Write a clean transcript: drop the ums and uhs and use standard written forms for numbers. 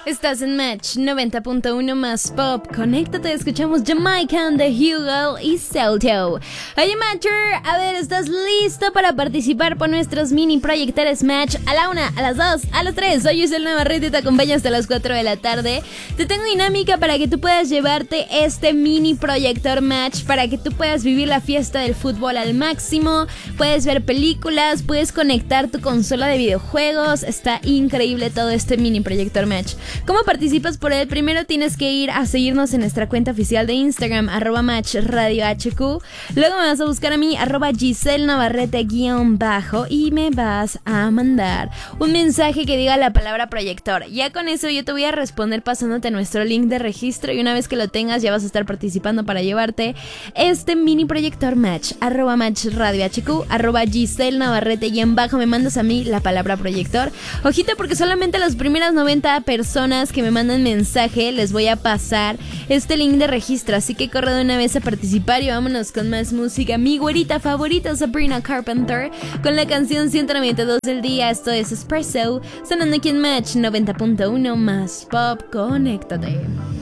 Estás en Match 90.1 más Pop. Conéctate, escuchamos Jamaican de Hugo y Celto. Oye, Matcher, a ver, ¿estás listo para participar por nuestros mini proyectores Match? A la 1, a las 2, a las 3. Soy Giselle Navarrete y te acompaño hasta las 4 de la tarde. Te tengo dinámica para que tú puedas llevarte este mini proyector Match, para que tú puedas vivir la fiesta del fútbol al máximo. Puedes ver películas, puedes conectar tu consola de videojuegos. Está increíble todo este mini proyector Match. ¿Cómo participas por él? Primero tienes que ir a seguirnos en nuestra cuenta oficial de Instagram, @matchradiohq. Luego me vas a buscar a mí, @Giselle Navarrete _ y me vas a mandar un mensaje que diga la palabra proyector. Ya con eso yo te voy a responder pasándote nuestro link de registro, y una vez que lo tengas ya vas a estar participando para llevarte este mini proyector Match. @matchradiohq, @Giselle Navarrete _ me mandas a mí la palabra proyector. Ojito, porque solamente las primeras 90 personas que me mandan mensaje les voy a pasar este link de registro, así que corre de una vez a participar y vámonos con más música. Mi güerita favorita, Sabrina Carpenter, con la canción 192 del día. Esto es Espresso, sonando aquí en Match 90.1 más Pop. Conéctate.